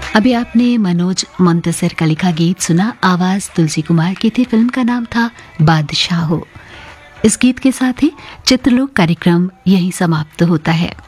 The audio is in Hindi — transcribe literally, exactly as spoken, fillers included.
अभी आपने मनोज मुंतसिर का लिखा गीत सुना। आवाज तुलसी कुमार की थी। फिल्म का नाम था बादशाह हो। इस गीत के साथ ही चित्रलोक कार्यक्रम यहीं समाप्त होता है।